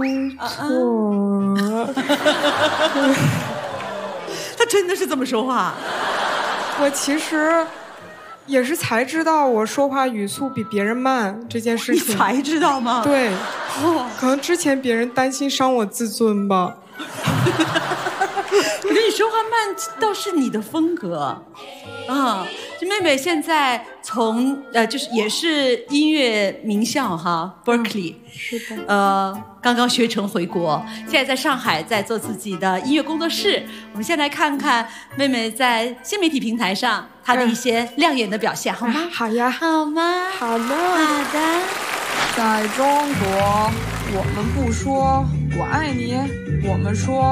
错。 他真的是这么说话？ 我其实也是才知道我说话语速比别人慢这件事情。 你才知道吗？ 对，可能之前别人担心伤我自尊吧。 我觉得你说话慢倒是你的风格，这妹妹现在从就是也是音乐名校哈 ，Berkeley， 是的， 刚刚学成回国，现在在上海在做自己的音乐工作室。我们先来看看妹妹在新媒体平台上她的一些亮眼的表现，好吗？ 好呀， 好吗？ 好的， 好的。 在中国，我们不说我爱你，我们说